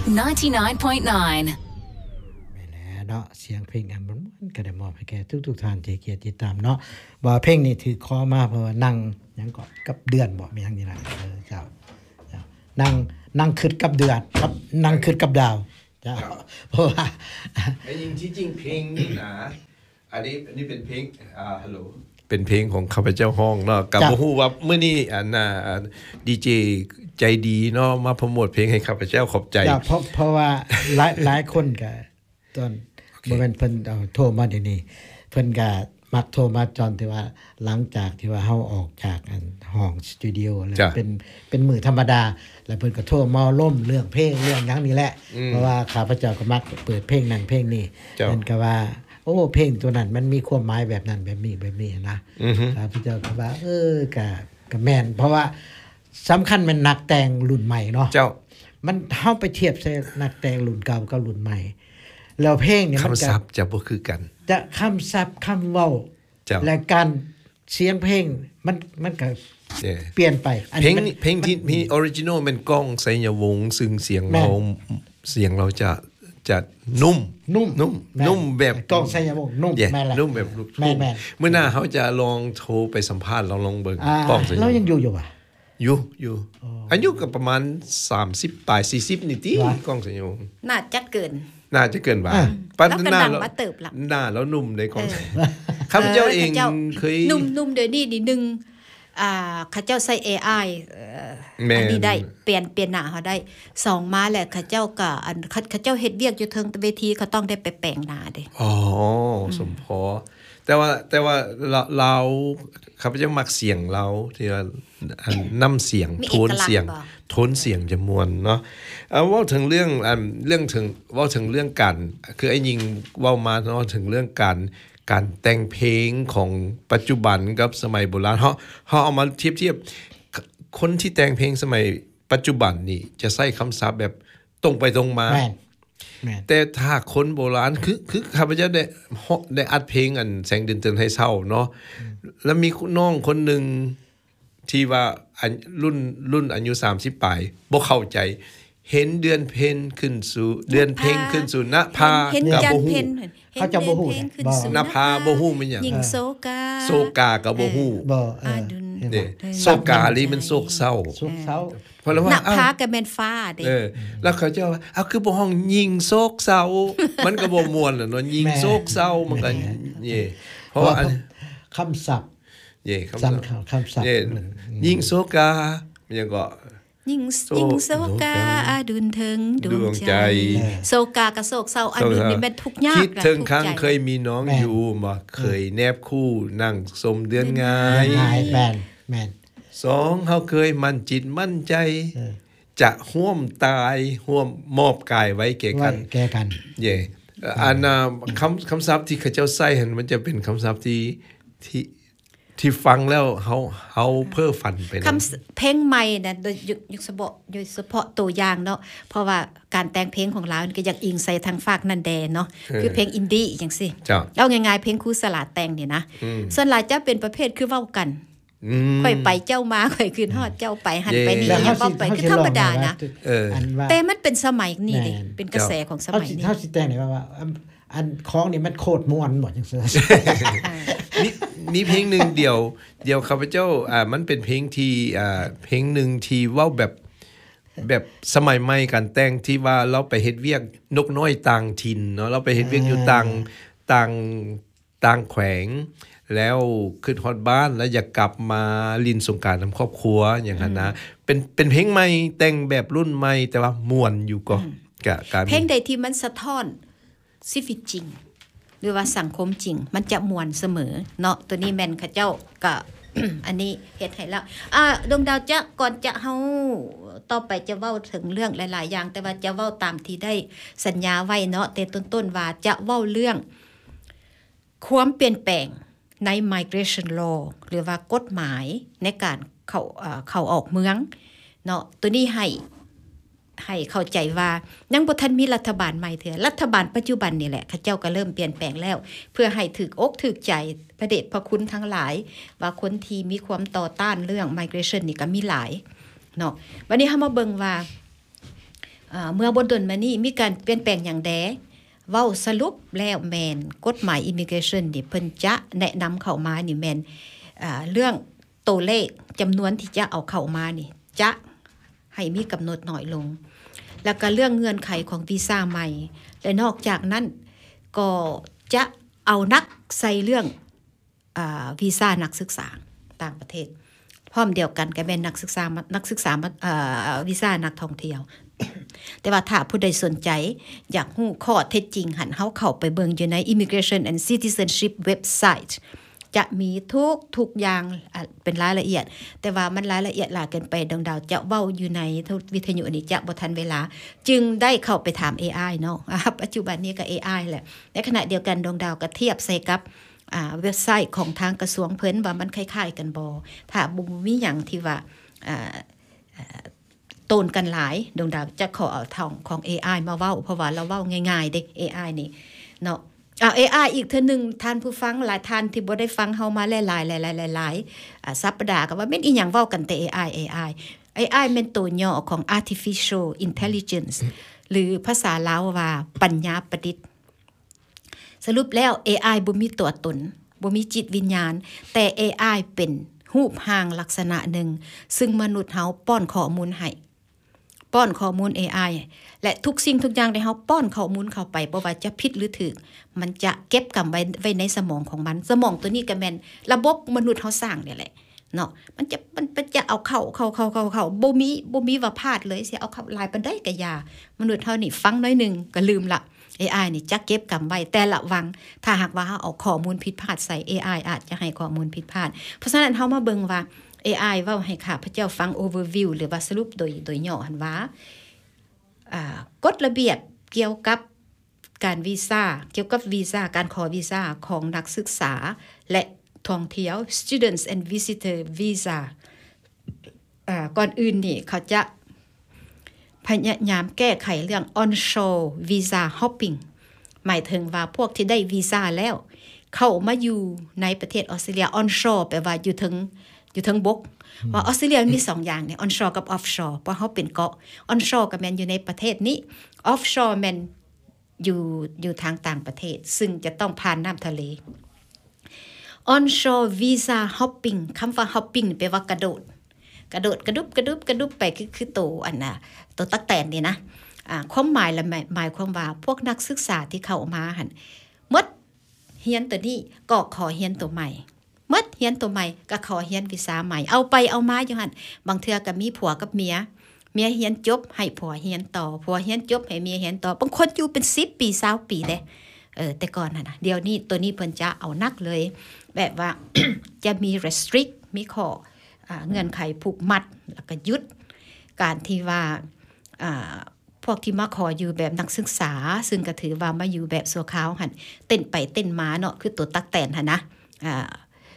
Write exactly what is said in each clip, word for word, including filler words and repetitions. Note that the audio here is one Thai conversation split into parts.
ninety-nine point nine เนาะเสียงเพลงอันมันก็ได้มอบให้แก่ทุกๆท่านที่เกียรติติดตามเนาะว่าเพลงนี้ถือคอมาเพราะว่านั่งหยังก็กับเดือนบ่มีหยังนี่ล่ะเออเจ้าเจ้านั่งนั่งคิดกับเดือนกับนั่งคิดกับดาวเจ้าเพราะว่าไอ้จริงที่จริงเพลงนี่นะอันนี้อันนี้เป็นเพลงอ่าฮัลโหลเป็นเพลงของข้าพเจ้าห้องเนาะกับบ่ฮู้ว่ามื้อนี้อันน่ะดีเจใจดีเนาะมาโปรโมทเพลงให้ข้าพเจ้าขอบใจจ้าเพราะเพราะว่าหลายหลายคนก็ตอนบ่แม่นเพิ่นเอาโทรมาเดี๋ยวนี้เพิ่นก็มักโทรมาตอนที่ว่าหลังจากที่ว่าเฮาออกจากอันห้องสตูดิโอแล้วเป็นเป็นมื้อธรรมดาแล้วเพิ่นก็โทรมาล่มเรื่องเพลงเรื่องหยังนี่แหละเพราะว่าข้าพเจ้าก็มักเปิดเพลงนั้นเพลงนี้เพิ่นก็ว่าโอ้เพลงตัวนั้นมันมีความหมายแบบนั้นแบบนี้แบบนี้นะข้าพเจ้าก็ว่าเออก็ก็แม่นเพราะว่าสำคัญมันนักแต่งรุ่นใหม่เนาะเจ้ามันเฮาไปเทียบใส่นักแต่งรุ่นเก่ากับรุ่นใหม่แล้วเพลงนี่มันคำศัพท์จะบ่คือกันจะคำศัพท์คำเว้าและการเสียงเพลงมันมันก็เปลี่ยนไปเพลงเพลงที่มีออริจินัลเป็นก้องไสยวงศ์ซึ่งเสียงเราเสียงเราจะจะนุ่มนุ่มนุ่มนุ่มแบบก้องไสยวงศ์นุ่มแม่นนุ่มแบบแม่นๆมื้อหน้าเฮาจะลองโทรไปสัมภาษณ์ลองลองเบิ่งก้องไสยวงศ์เรายังอยู่อยู่ป่ะอยู่อยู่อายุก็ประมาณสามสิบปลายสี่สิบนี่ติก้องไสยวงศ์น่าจะเกินน่าจะเกินว่าปันหน้าแล้วหน้าแล้วนุ่มในกองข้าพเจ้าเองเคยนุ่มๆเดี๋ยวนี้นิดนึงอ่าข้าเจ้าใช้ เอ ไอ เอ่ออันนี้ได้เปลี่ยนเปลี่ยนหน้าเฮาได้สองมาแล้วข้าเจ้าก็อันข้าเจ้าเฮ็ดเวียกอยู่เทิงเวทีเขาต้องได้ไปแปลงหน้าเด้อ๋อสมพอแต่ว่าแต่ว่าเราข้าพเจ้ามักเสียงเราที่ว่าน้ำเสียงโทนเสียงโทนเสียงจะม่วนเนาะเอาเว้าถึงเรื่องอันเรื่องถึงเว้าถึงเรื่องการคือไอ้ยิงเว้ามาเนาะถึงเรื่องการการแต่งเพลงของปัจจุบันกับสมัยโบราณเฮาเฮาเอามาเทียบๆคนที่แต่งเพลงสมัยปัจจุบันนี่จะใช้คำศัพท์แบบตรงไปตรงมาแต่ถ้าคนโบราณคือคือข้าพเจ้าได้ได้อัดเพลงอันแสงเดือนเตือนให้เศร้าเนาะแล้วมีน้องคนนึงที่ว่ารุ่นรุ่นอายุสามสิบปลายบ่เข้าใจเห็นเดือนเพ็ญขึ้นสู่เดือนเพ็ญขึ้นสู่ณภากับบ่ฮู้เขาจะบ่ฮู้ณภาบ่ฮู้มันหยังหญิงโซกาโซกาก็บ่ฮู้บ่เออนี่โซกานี่มันโศกเศร้าโศกเศร้าเพราะว่าณภาก็แม่นฟ้าเด้เออแล้วเขาจะว่าอ้าวคือบ่ฮ้องยิงโศกเศร้ามันก็บ่ม่วนน่ะเนาะยิงโศกเศร้ามันก็นี่เพราะว่าคำศัพท์เย่คำศัพท์คำศัพท์ยิงโซกามันยังก็ยิงยิงโซกาอาดุลถึงดวงใจโซกากับโศกเศร้าอันนี้นี่เป็นทุกข์ยากคิดถึงครั้งเคยมีน้องอยู่บ่เคยแนบคู่นั่งสมเดือนง่ายแม่นแม่นสองเฮาเคยมั่นจิตมั่นใจจะร่วมตายร่วมมอบกายไว้แก่กันแก่กันเย่อันน่ะคำคำศัพท์ที่เขาเจ้าใช้หั่นมันจะเป็นคำศัพท์ที่ที่ที่ฟังแล้วเฮาเฮาเพ้อฝันไปคำเพลงใหม่น่ะโดยยุคเฉพาะโดยเฉพาะตัวอย่างเนาะเพราะว่าการแต่งเพลงของเราก็อยากอิงใส่ทางฝากนั่นแดเนาะคือเพลงอินดี้จังซี่เอาง่ายๆเพลงครูสลาแต่งนี่นะส่วนหลายจะเป็นประเภทคือเว้ากันค่อยไปเจ้ามาค่อยขึ้นฮอดเจ้าไปหันไปนี่อย่าเว้าไปคือธรรมดานะเออแต่มันเป็นสมัยนี้เด้เป็นกระแสของสมัยนี้เฮาสิแต่งนี่ว่าอันของนี่มันโคตรม่วนหมดจังซี่มีมีเพลงนึงเดียวเดียวข้าพเจ้าอ่ามันเป็นเพลงที่อ่าเพลงนึงที่เว้าแบบแบบสมัยใหม่การแต่งที่ว่าเราไปเฮ็ดเวียกนกน้อยต่างถิ่นเนาะเราไปเฮ็ดเวียกอยู่ต่างต่างต่างแขวงแล้วขึ้นฮอดบ้านแล้วอยากกลับมาลินสงกรานต์นำครอบครัวอย่างนั้นนะเป็นเป็นเพลงใหม่แต่งแบบรุ่นใหม่แต่ว่าม่วนอยู่ก็กะการเพลงใดที่มันสะท้อนชีวิตจริงหรือว่าสังคมจริงมันจะม่วนเสมอเนาะตัวนี้แม่นเขาเจ้าก็ อันนี้เฮ็ดให้แล้วอ่าดวงดาวจะก่อนจะเฮาต่อไปจะเว้าถึงเรื่องหลายๆอย่างแต่ว่าจะเว้าตามที่ได้สัญญาไว้เนาะแต่ต้นๆว่าจะเว้าเรื่องความเปลี่ยนแปลงใน migration law หรือว่ากฎหมายในการเข้าเอ่อเข้าออกเมืองเนาะตัวนี้ให้ให้เข้าใจว่ายังบ่ทันมีรัฐบาลใหม่เถื่อรัฐบาลปัจจุบันนี่แหละเขาเจ้าก็เริ่มเปลี่ยนแปลงแล้วเพื่อให้ถึกอกถึกใจพระเดชพระคุณทั้งหลายว่าคนที่มีความต่อต้านเรื่อง migration นี่ก็มีหลายเนาะวันนี้เฮามาเบิ่งว่าอ่าเมื่อบ่ดนมานี้มีการเปลี่ยนแปลงหยังแดเว้าสรุปแล้วแม่นกฎหมาย Immigration นี่เพิ่นจะแนะนำเข้ามานี่แม่นอ่าเรื่องตัวเลขจำนวนที่จะเอาเข้ามานี่จะให้มีกำหนดน้อยลงแล้วก็เรื่องเงื่อนไขของวีซ่าใหม่และนอกจากนั้นก็จะเอานักใส่เรื่องอ่าวีซ่านักศึกษาต่างประเทศพร้อมเดียวกันก็แม่นนักศึกษานักศึกษาอ่าวีซ่านักท่องเที่ยว แต่ว่าถ้าผู้ใดสนใจอยากรู้ข้อเท็จจริงหันเฮาเข้าไปเบิ่งอยู่ใน Immigration and Citizenship website จะมีทุกทุกอย่างเป็นรายละเอียดแต่ว่ามันรายละเอียดหลายเกินไปดวงดาวจะเว้าอยู่ในวิทยุอันนี้จะบ่ทันเวลาจึงได้เข้าไปถาม เอ ไอ เนาะปัจจุบันนี้ก็ เอ ไอ แหละในขณะเดียวกันดวงดาวก็เทียบใส่กับอ่าเว็บไซต์ของทางกระทรวงเพิ่นว่ามันคล้ายๆกันบ่ถ้าบ่มีหยังที่ว่าอ่าโตนกันหลายดวงดาวจะขอเอาทางของ เอ ไอ มาเว้าเพราะว่าเราเว้าง่ายๆเด้ เอ ไอ นี่เนาะอ่า เอ ไอ อีกเทื่อนึงท่านผู้ฟังหลายท่านที่บ่ได้ฟังเฮามาหลายๆหลายๆๆอ่าสัปดาห์ก็ว่าแม่นอีหยังเว้ากันแต่ เอ ไอ เอ ไอ เอ ไอ แม่นตัวย่อของ Artificial Intelligence หรือภาษาลาวว่าปัญญาประดิษฐ์สรุปแล้ว เอ ไอ บ่มีตัวตนบ่มีจิตวิญญาณแต่ เอ ไอ เป็นรูปร่างลักษณะหนึ่งซึ่งมนุษย์เฮาป้อนข้อมูลให้ป้อนข้อมูล เอ ไอ และทุกสิ่งทุกอย่างที่เฮาป้อนข้อมูลเข้าไปบ่ว่าจะผิดหรือถูกมันจะเก็บกำไว้ไว้ในสมองของมันสมองตัวนี้ก็แม่นระบบมนุษย์เฮาสร้างนี่แหละเนาะมันจะมันจะเอาเข้าเข้าเข้าเข้าเข้าบ่มีบ่มีว่าพลาดเลยสิเอาเข้าหลายปานใดก็อย่ามนุษย์เฮานี่ฟังน้อยนึงก็ลืมละ เอ ไอ นี่จะเก็บกำไว้แต่ละวังถ้าหากว่าเฮาเอาข้อมูลผิดพลาดใส่ เอ ไอ อาจจะให้ข้อมูลผิดพลาดเพราะฉะนั้นเฮามาเบิ่งว่า เอ ไอ เว้าให้ข้าพเจ้าฟัง overview หรือว่าสรุปโดยโดยย่อหั่นว่าอ่ากฎระเบียบเกี่ยวกับการวีซ่าเกี่ยวกับวีซ่าการขอวีซ่าของนักศึกษาและท่องเที่ยว Students and Visitor Visa อ่าก่อนอื่นนี่เขาจะพยายามแก้ไขเรื่อง onshore visa hopping หมายถึงว่าพวกที่ได้วีซ่าแล้วเข้ามาอยู่ในประเทศออสเตรเลีย onshore แปลว่าอยู่ถึงอยู่ถึงบกว่าออสเตรเลียมีสองอย่างเนี่ย onshore กับ offshore เพราะเขาเป็นเกาะ onshore ก็แม่นอยู่ในประเทศนี้ offshore แม่นอยู่อยู่ทางต่างประเทศซึ่งจะต้องผ่านน้ำทะเล onshore visa hopping คำว่า hopping แปลว่ากระโดดกระโดดกระดุบกระดุบกระดุบไปคือคือตัวอันน่ะตัวตักแตนนี่นะอ่าความหมายละหมายความว่าพวกนักศึกษาที่เข้ามาหั่นหมดเรียนตัวนี้ก็ขอเรียนตัวใหม่หมดเรียนตัวใหม่ก็ขอเรียนวีซ่าใหม่เอาไปเอามาอยู่หั่นบางเทื่อก็มีผัวกับเมียเมียเรียนจบให้ผัวเรียนต่อผัวเรียนจบให้เมียเรียนต่อบางคนอยู่เป็นสิบปียี่สิบปีเด้เออแต่ก่อนน่ะนะเดี๋ยวนี้ตัวนี้เพิ่นจะเอานักเลยแบบว่า จะมี restrict มีข้อเงื่อนไขผูกมัดแล้วก็ยุดการที่ว่าพวกที่มาขออยู่แบบนักศึกษาซึ่งก็ถือว่ามาอยู่แบบสัวขาวหันเต้นไปเต้นมาเนาะคือตัวตักแตนหั่นนะอ่า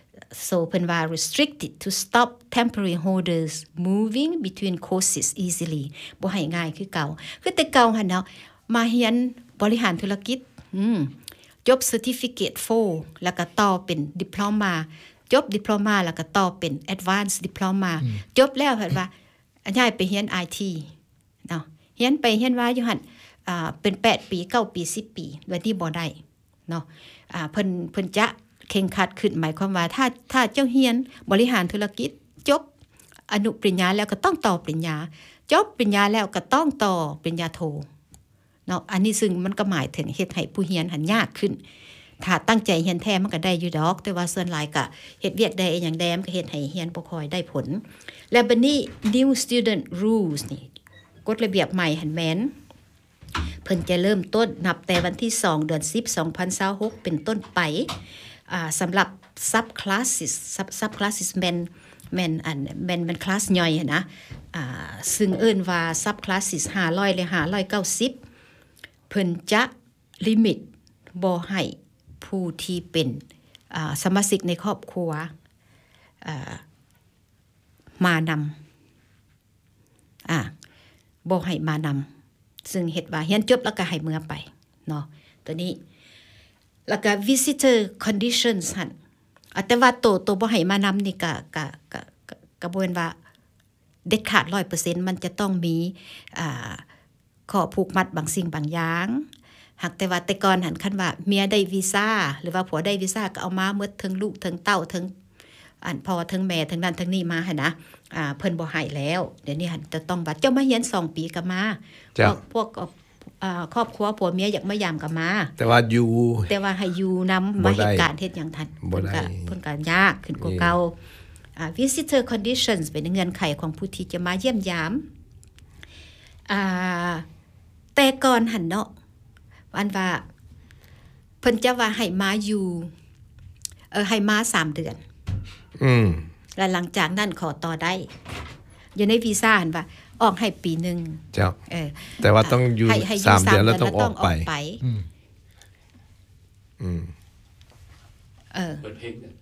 so เพิ่นว่า restricted to stop temporary holders moving between courses easily บ่ให้ง่ายคือเก่าคือแต่เก่าหั่นเนาะมาเรียนบริหารธุรกิจอืมจบ certificate โฟร์แล้วก็ต่อเป็น diplomaจบดิโพลมาแล้วก็ต่อเป็น Advanced Diploma จบแล้วเพิ่นว่าย้ายไปเรียน ไอ ที เนาะเรียนไปเรียนว่าอยู่หั่นอ่าเป็นแปดปีเก้าปีสิบปีโดยที่บ่ได้เนาะอ่าเพิ่นเพิ่นจะเข่งขัดขึ้นหมายความว่าถ้าถ้าเจ้าเรียนบริหารธุรกิจจบอนุปริญญาแล้วก็ต้องต่อปริญญาจบปริญญาแล้วก็ต้องต่อปริญญาโทเนาะอันนี้ซึ่งมันก็หมายถึงเฮ็ดให้ผู้เรียนหันยากขึ้นถ้าตั้งใจเรียนแท้มันก็ได้อยู่ดอกแต่ว่าส่วนหลายก็เฮ็ดเวียกได้อย่างแดมก็เฮ็ดให้เรียนบ่ค่อยได้ผลและบัดนี้ new student rules นี่กฎระเบียบใหม่หันแม่นเพิ่นจะเริ่มต้นนับแต่วันที่สองเดือนสิบ สองพันยี่สิบหกเป็นต้นไปอ่าสำหรับ sub classes sub sub classes แม่นแม่นอันแม่นเป็นคลาสย่อยนะอ่าซึ่งเอิ้นว่า sub classes ห้าร้อยและห้าร้อยเก้าสิบเพิ่นจะลิมิตบ่ให้ผู้ที่เป็นสมาชิกในครอบครัวมานำอ่าบ่ให้มานำซึ่งเฮ็ดว่าเรียนจบแล้วก็ให้เมื่อไปเนาะตัวนี้แล้วก็ visitor conditions หั่นแต่ว่าโตโตบ่ให้มานำนี่ก็ก็ก็ก็บ่แม่นว่าเด็ดขาด ร้อยเปอร์เซ็นต์ มันจะต้องมีอ่าข้อผูกมัดบางสิ่งบางอย่างหากแต่ว่าแต่ก่อนหันคันว่าเมียได้วีซ่าหรือว่าผัวได้วีซ่าก็เอามาหมดทั้งลูกทั้งเต้าทั้งอันพ่อทั้งแม่ทั้งนั้นทั้งนี้มาหั่นนะอ่าเพิ่นบ่ให้แล้วเดี๋ยวนี้หันจะต้องว่าเจ้ามาเรียนสองปีก็มาพวกพวกอ่าครอบครัวผัวเมียอยากมายามก็มาแต่ว่าอยู่แต่ว่าให้อยู่นำมาเหตุการณ์เฮ็ดหยังทันเพิ่นก็เพิ่นก็ยากขึ้นกว่าเก่าอ่า visitor conditions เป็นเงื่อนไขของผู้ที่จะมาเยี่ยมยามอ่าแต่ก่อนหั่นเนาะอันว่าเพิ่นจะว่าให้มาอยู่เออให้มาสามเดือนอืมแล้วหลังจากนั้นขอต่อได้อยู่ในวีซ่าหั่นว่าออกให้ปีนึงเจ้าเออแต่ว่าต้องอยู่สามเดือนแล้วต้องออกไปอืมอืมเออเปิดเพลงเนี่ย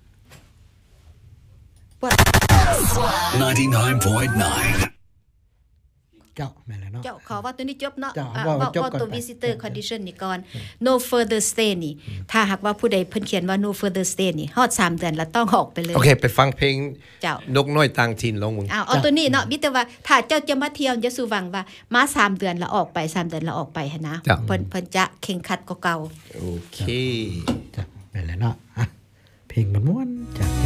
ninety-nine point nine เจ้าแม่นแล้วเนาะเจ้าขอว่าตัวนี้จบเนาะว่าตัว visitor condition นี่ก่อน no further stay นี่ถ้าหากว่าผู้ใดเพิ่นเขียนว่า no further stay นี่ฮอดสามเดือนแล้วต้องออกไปเลยโอเคไปฟังเพลงเจ้านกน้อยต่างถิ่นลงมึงอ้าวเอาตัวนี้เนาะมีแต่ว่าถ้าเจ้าจะมาเที่ยวจะสู่วังว่ามาสามเดือนแล้วออกไปสามเดือนแล้วออกไปหั่นนะเพิ่นเพิ่นจะเข่งขัดกว่าเก่าโอเคจ้ะแม่นแล้วเนาะเพลงมันม่วนจ้ะ